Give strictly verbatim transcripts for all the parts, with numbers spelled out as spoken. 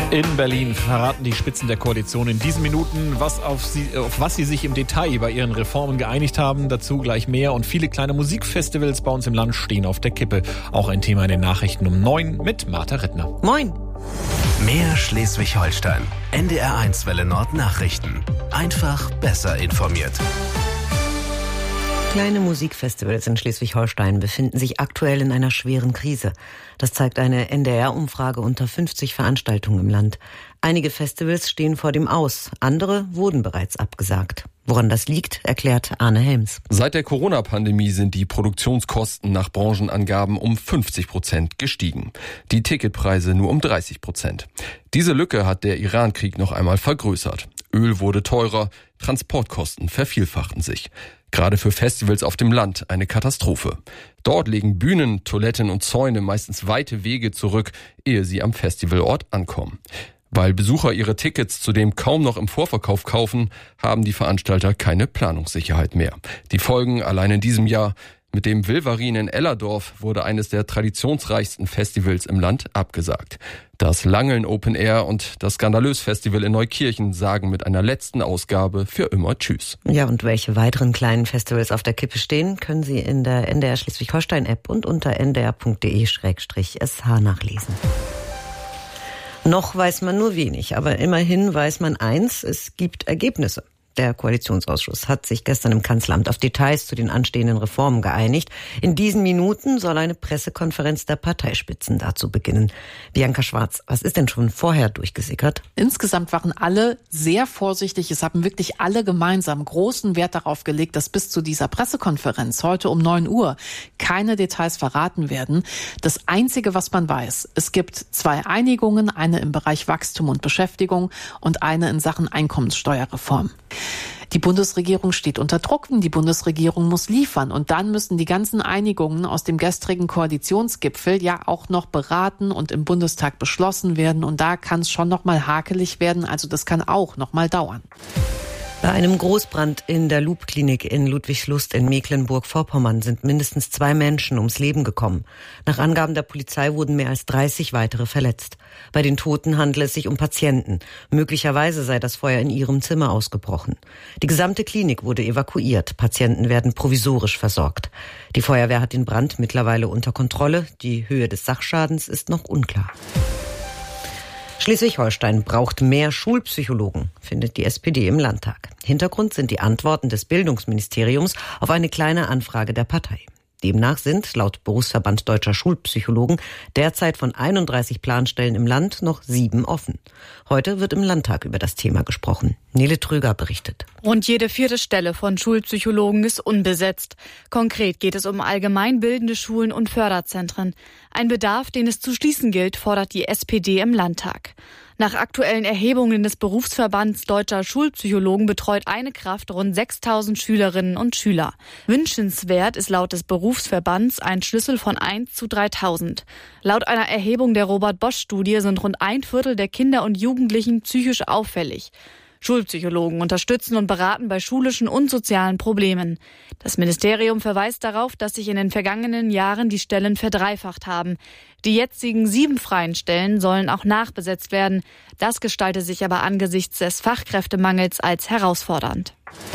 In Berlin verraten die Spitzen der Koalition in diesen Minuten, was auf, sie, auf was sie sich im Detail bei ihren Reformen geeinigt haben. Dazu gleich mehr. Und viele kleine Musikfestivals bei uns im Land stehen auf der Kippe. Auch ein Thema in den Nachrichten um neun mit Martha Rittner. Moin. Mehr Schleswig-Holstein. N D R eins Welle Nord Nachrichten. Einfach besser informiert. Kleine Musikfestivals in Schleswig-Holstein befinden sich aktuell in einer schweren Krise. Das zeigt eine N D R-Umfrage unter fünfzig Veranstaltungen im Land. Einige Festivals stehen vor dem Aus, andere wurden bereits abgesagt. Woran das liegt, erklärt Arne Helms. Seit der Corona-Pandemie sind die Produktionskosten nach Branchenangaben um fünfzig Prozent gestiegen. Die Ticketpreise nur um dreißig Prozent. Diese Lücke hat der Iran-Krieg noch einmal vergrößert. Öl wurde teurer, Transportkosten vervielfachten sich. Gerade für Festivals auf dem Land eine Katastrophe. Dort legen Bühnen, Toiletten und Zäune meistens weite Wege zurück, ehe sie am Festivalort ankommen. Weil Besucher ihre Tickets zudem kaum noch im Vorverkauf kaufen, haben die Veranstalter keine Planungssicherheit mehr. Die Folgen allein in diesem Jahr: Mit dem Wilvarin in Ellerdorf wurde eines der traditionsreichsten Festivals im Land abgesagt. Das Langeln Open Air und das Skandalös Festival in Neukirchen sagen mit einer letzten Ausgabe für immer Tschüss. Ja, und welche weiteren kleinen Festivals auf der Kippe stehen, können Sie in der N D R Schleswig-Holstein-App und unter n d r punkt d e schrägstrich s h nachlesen. Noch weiß man nur wenig, aber immerhin weiß man eins: Es gibt Ergebnisse. Der Koalitionsausschuss hat sich gestern im Kanzleramt auf Details zu den anstehenden Reformen geeinigt. In diesen Minuten soll eine Pressekonferenz der Parteispitzen dazu beginnen. Bianca Schwarz, was ist denn schon vorher durchgesickert? Insgesamt waren alle sehr vorsichtig. Es haben wirklich alle gemeinsam großen Wert darauf gelegt, dass bis zu dieser Pressekonferenz heute um neun Uhr keine Details verraten werden. Das Einzige, was man weiß: Es gibt zwei Einigungen, eine im Bereich Wachstum und Beschäftigung und eine in Sachen Einkommenssteuerreform. Die Bundesregierung steht unter Druck, die Bundesregierung muss liefern und dann müssen die ganzen Einigungen aus dem gestrigen Koalitionsgipfel ja auch noch beraten und im Bundestag beschlossen werden und da kann es schon noch mal hakelig werden, also das kann auch noch mal dauern. Bei einem Großbrand in der Loop-Klinik in Ludwigslust in Mecklenburg-Vorpommern sind mindestens zwei Menschen ums Leben gekommen. Nach Angaben der Polizei wurden mehr als dreißig weitere verletzt. Bei den Toten handelt es sich um Patienten. Möglicherweise sei das Feuer in ihrem Zimmer ausgebrochen. Die gesamte Klinik wurde evakuiert. Patienten werden provisorisch versorgt. Die Feuerwehr hat den Brand mittlerweile unter Kontrolle. Die Höhe des Sachschadens ist noch unklar. Schleswig-Holstein braucht mehr Schulpsychologen, findet die S P D im Landtag. Hintergrund sind die Antworten des Bildungsministeriums auf eine kleine Anfrage der Partei. Demnach sind, laut Berufsverband Deutscher Schulpsychologen, derzeit von einunddreißig Planstellen im Land noch sieben offen. Heute wird im Landtag über das Thema gesprochen. Nele Tröger berichtet. Rund jede vierte Stelle von Schulpsychologen ist unbesetzt. Konkret geht es um allgemeinbildende Schulen und Förderzentren. Ein Bedarf, den es zu schließen gilt, fordert die S P D im Landtag. Nach aktuellen Erhebungen des Berufsverbands Deutscher Schulpsychologen betreut eine Kraft rund sechstausend Schülerinnen und Schüler. Wünschenswert ist laut des Berufsverbands ein Schlüssel von eins zu dreitausend. Laut einer Erhebung der Robert-Bosch-Studie sind rund ein Viertel der Kinder und Jugendlichen psychisch auffällig. Schulpsychologen unterstützen und beraten bei schulischen und sozialen Problemen. Das Ministerium verweist darauf, dass sich in den vergangenen Jahren die Stellen verdreifacht haben. Die jetzigen sieben freien Stellen sollen auch nachbesetzt werden. Das gestaltet sich aber angesichts des Fachkräftemangels als herausfordernd.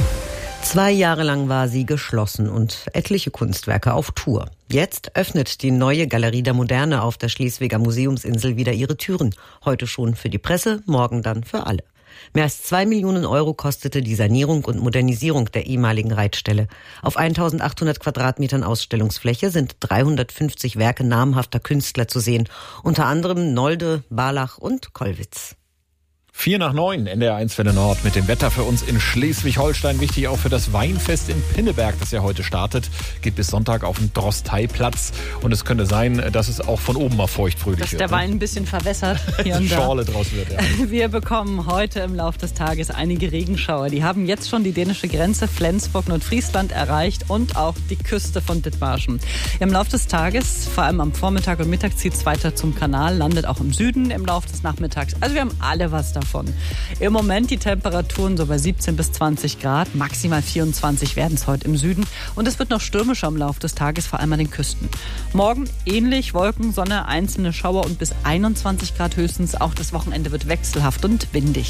Zwei Jahre lang war sie geschlossen und etliche Kunstwerke auf Tour. Jetzt öffnet die neue Galerie der Moderne auf der Schleswiger Museumsinsel wieder ihre Türen. Heute schon für die Presse, morgen dann für alle. Mehr als zwei Millionen Euro kostete die Sanierung und Modernisierung der ehemaligen Reitstelle. Auf eintausendachthundert Quadratmetern Ausstellungsfläche sind dreihundertfünfzig Werke namhafter Künstler zu sehen, unter anderem Nolde, Barlach und Kollwitz. Vier nach neun, N D R eins Welle Nord mit dem Wetter für uns in Schleswig-Holstein. Wichtig auch für das Weinfest in Pinneberg, das ja heute startet. Geht bis Sonntag auf den Drosteiplatz. Und es könnte sein, dass es auch von oben mal feuchtfröhlich dass wird. Dass der Wein ein bisschen verwässert hier und da. Schorle draus wird, ja. Wir bekommen heute im Laufe des Tages einige Regenschauer. Die haben jetzt schon die dänische Grenze, Flensburg, Nordfriesland erreicht und auch die Küste von Dithmarschen. Im Laufe des Tages, vor allem am Vormittag und Mittag, zieht es weiter zum Kanal, landet auch im Süden im Laufe des Nachmittags. Also wir haben alle was davon. davon. Im Moment die Temperaturen so bei siebzehn bis zwanzig Grad, maximal vierundzwanzig werden es heute im Süden. Und es wird noch stürmischer im Laufe des Tages, vor allem an den Küsten. Morgen ähnlich, Wolken, Sonne, einzelne Schauer und bis einundzwanzig Grad höchstens. Auch das Wochenende wird wechselhaft und windig.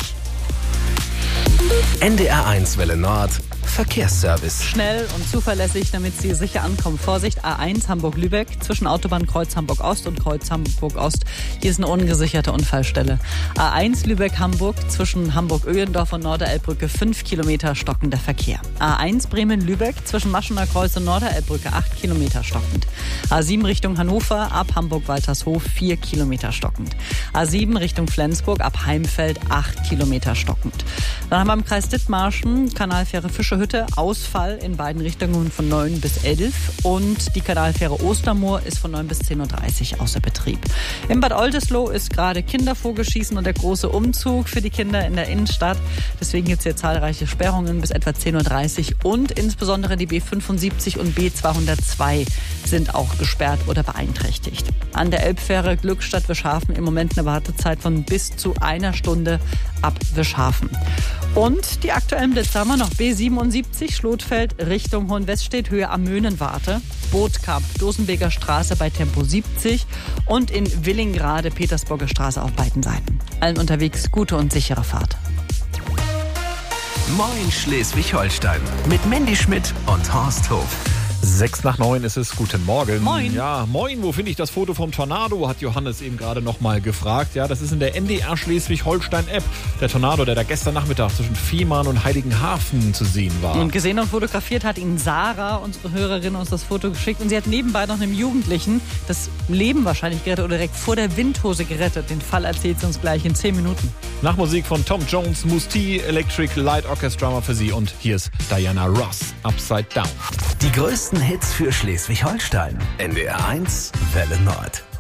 N D R eins Welle Nord Verkehrsservice. Schnell und zuverlässig, damit Sie sicher ankommen. Vorsicht, A eins Hamburg-Lübeck zwischen Autobahnkreuz Hamburg-Ost und Kreuz Hamburg-Ost. Hier ist eine ungesicherte Unfallstelle. A eins Lübeck-Hamburg zwischen Hamburg-Öhendorf und Norderelbbrücke fünf Kilometer stockender Verkehr. A eins Bremen-Lübeck zwischen Maschener Kreuz und Norderelbbrücke acht Kilometer stockend. A sieben Richtung Hannover ab Hamburg-Waltershof vier Kilometer stockend. A sieben Richtung Flensburg ab Heimfeld acht Kilometer stockend. Dann haben wir im Kreis Dithmarschen Kanalfähre Fischehütte, Ausfall in beiden Richtungen von neun bis elf und die Kanalfähre Ostermoor ist von neun bis zehn Uhr dreißig außer Betrieb. In Bad Oldesloe ist gerade Kindervogelschießen und der große Umzug für die Kinder in der Innenstadt. Deswegen gibt es hier zahlreiche Sperrungen bis etwa zehn Uhr dreißig und insbesondere die B fünfundsiebzig und B zweihundertzwei sind auch gesperrt oder beeinträchtigt. An der Elbfähre Glückstadt-Wischhafen im Moment eine Wartezeit von bis zu einer Stunde ab Wischhafen. Und die aktuellen Blitze haben wir noch. B siebenundsiebzig Schlotfeld Richtung Hohenweststedt, Höhe am Möhnenwarte. Bootkamp, Dosenbeker Straße bei Tempo siebzig und in Willingrade, Petersburger Straße auf beiden Seiten. Allen unterwegs gute und sichere Fahrt. Moin Schleswig-Holstein mit Mandy Schmidt und Horst Hof. Sechs nach neun ist es. Guten Morgen. Moin. Ja, moin. Wo finde ich das Foto vom Tornado? Hat Johannes eben gerade noch mal gefragt. Ja, das ist in der N D R Schleswig-Holstein-App. Der Tornado, der da gestern Nachmittag zwischen Fehmarn und Heiligenhafen zu sehen war. Und gesehen und fotografiert hat ihn Sarah, unsere Hörerin, uns das Foto geschickt. Und sie hat nebenbei noch einem Jugendlichen das Leben wahrscheinlich gerettet oder direkt vor der Windhose gerettet. Den Fall erzählt sie uns gleich in zehn Minuten. Nach Musik von Tom Jones, Mousse T, Electric Light Orchestra für Sie. Und hier ist Diana Ross, Upside Down. Die größten Hits für Schleswig-Holstein. N D R eins Welle Nord.